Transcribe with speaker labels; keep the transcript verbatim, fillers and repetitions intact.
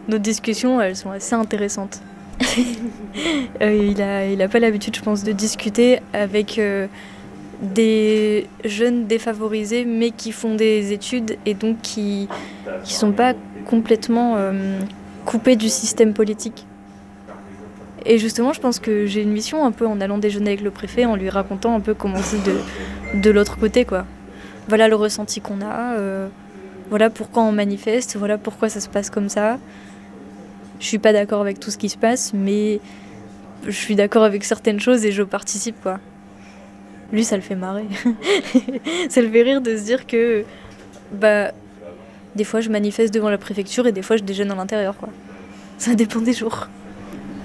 Speaker 1: nos discussions, elles sont assez intéressantes. euh, il a, il a pas l'habitude, je pense, de discuter avec euh, des jeunes défavorisés, mais qui font des études et donc qui, qui sont pas complètement euh, coupés du système politique. Et justement, je pense que j'ai une mission un peu en allant déjeuner avec le préfet, en lui racontant un peu comment c'est de, de l'autre côté, quoi. Voilà le ressenti qu'on a, euh, voilà pourquoi on manifeste, voilà pourquoi ça se passe comme ça. Je suis pas d'accord avec tout ce qui se passe, mais je suis d'accord avec certaines choses et je participe, quoi. Lui, ça le fait marrer. Ça le fait rire de se dire que, bah, des fois je manifeste devant la préfecture et des fois je déjeune à l'intérieur, quoi. Ça dépend des jours.